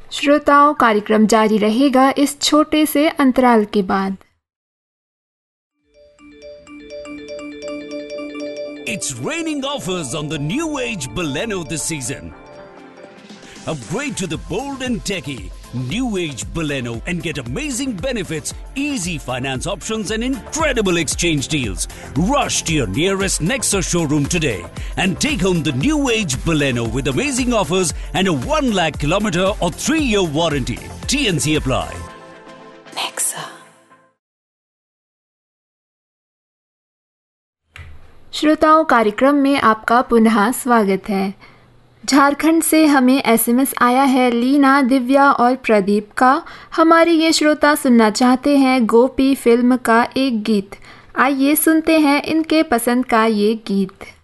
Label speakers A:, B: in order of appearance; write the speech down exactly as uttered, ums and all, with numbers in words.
A: श्रोताओं, कार्यक्रम जारी रहेगा इस छोटे से अंतराल के बाद।
B: It's raining offers on the new age Baleno this season. Upgrade to the bold and techy new age Baleno and get amazing benefits, easy finance options and incredible exchange deals. Rush to your nearest Nexa showroom today and take home the new age Baleno with amazing offers and a one lakh kilometer or three year warranty. T N C apply.
A: Nexa. श्रोताओं, कार्यक्रम में आपका पुनः स्वागत है। झारखंड से हमें SMS आया है लीना, दिव्या और प्रदीप का। हमारे ये श्रोता सुनना चाहते हैं गोपी फिल्म का एक गीत। आइए सुनते हैं इनके पसंद का ये गीत।